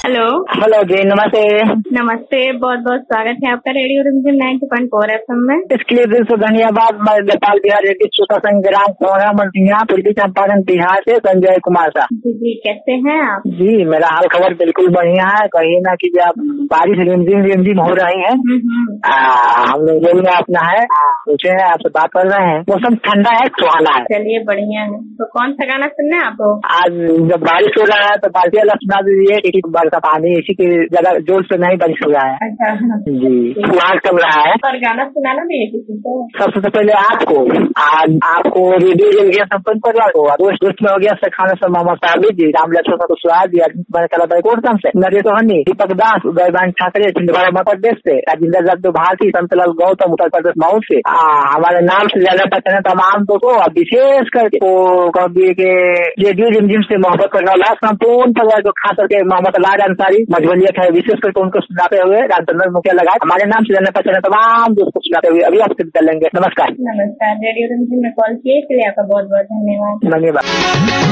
Hello. Hello जी, नमस्ते। नमस्ते, बहुत बहुत स्वागत है आपका रेडियो रिमझिम 90.4 FM में। इसके लिए दिल से धन्यवाद। मैं नेपाल बिहार रेडियो श्रोता संघ ग्राम कोहरा मंसिया पूर्वी चंपारण बिहार से संजय कुमार शाह। जी, कैसे हैं आप? जी, मेरा हाल खबर बिल्कुल बढ़िया है। कहीं ना कि आप बारिश रिमझिम हो रही है। हम लोग अपना है पूछे हैं, आपसे बात कर रहे हैं। मौसम ठंडा है, सुहाना है। चलिए बढ़िया है। तो कौन सा गाना सुनना है आपको? आज जब बारिश हो रहा है तो बाल्टी वाला सुना दीजिए, क्योंकि बरसा पानी इसी की जगह जोर से नहीं बारिश हो रहा है। अच्छा जी, सुहाग चल रहा है। पर गाना सुनाना भी है किसी को? सबसे पहले आपको, आज आपको रेडियो जल संपन्न परिवार को दोस्त में हो गया खाना से मोहम्मद साबिर जी, राम लक्ष्मण कुशवाहा जी, बैकोटम से नरेश सोहनी, दीपक दास, उदयबान ठाकरे, छिंदवाड़ा मध्य प्रदेश से, राजेंद्र जगदू भारती, संतलाल गौतम उत्तर प्रदेश मऊ से, हमारे नाम से ज्यादा पहचाने तमाम दोस्तों, विशेष करके कभी के रेडियो रिमझिम से मोहब्बत करने वाला संपूर्ण परिवार को खास करके मोहम्मद लाल अंसारी मजबूलियत है, विशेष करके उनको सुनाते हुए रामचंद्र मुखिया लगा हमारे नाम से जाने पहचाने तमाम दोस्तों को सुनाते हुए अभी आपसे विदा लेंगे। नमस्कार। नमस्कार। रेडियो रिमझिम में कॉल किए इसलिए आपका बहुत बहुत धन्यवाद। धन्यवाद।